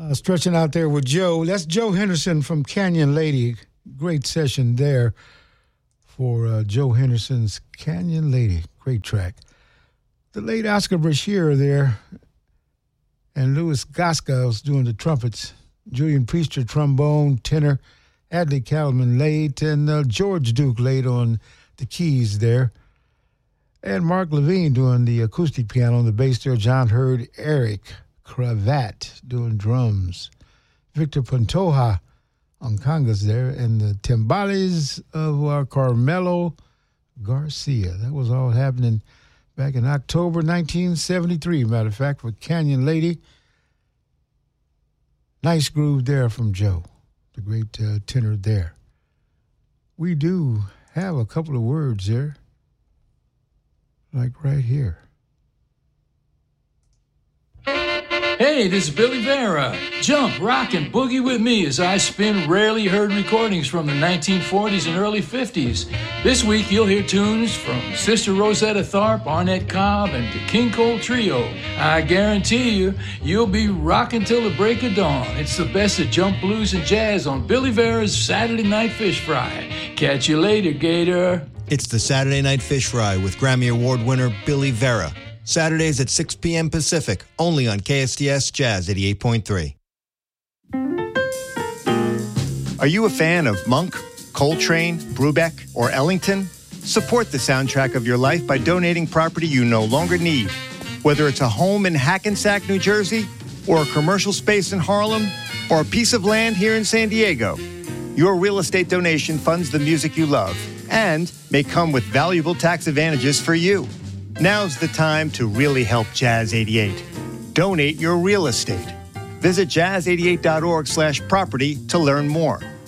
Stretching out there with Joe. That's Joe Henderson from Canyon Lady. Great session there for Joe Henderson's Canyon Lady. Great track. The late Oscar Brashear there and Louis Gaskell doing the trumpets. Julian Priester, trombone, tenor. Adley Cattleman late, and George Duke late on the keys there. And Mark Levine doing the acoustic piano on the bass there. John Hurd, Eric Cravat doing drums. Victor Pantoja on congas there. And the timbales of Carmelo Garcia. That was all happening back in October 1973, matter of fact, with Canyon Lady. Nice groove there from Joe, the great tenor there. We do have a couple of words there, like right here. Hey, this is Billy Vera. Jump, rock, and boogie with me as I spin rarely heard recordings from the 1940s and early 50s. This week, you'll hear tunes from Sister Rosetta Tharpe, Arnett Cobb, and the King Cole Trio. I guarantee you, you'll be rocking till the break of dawn. It's the best of jump, blues, and jazz on Billy Vera's Saturday Night Fish Fry. Catch you later, Gator. It's the Saturday Night Fish Fry with Grammy Award winner Billy Vera. Saturdays at 6 p.m. Pacific, only on KSTS Jazz 88.3. Are you a fan of Monk, Coltrane, Brubeck, or Ellington? Support the soundtrack of your life by donating property you no longer need. Whether it's a home in Hackensack, New Jersey, or a commercial space in Harlem, or a piece of land here in San Diego, your real estate donation funds the music you love and may come with valuable tax advantages for you. Now's the time to really help Jazz 88. Donate your real estate. Visit jazz88.org/property to learn more.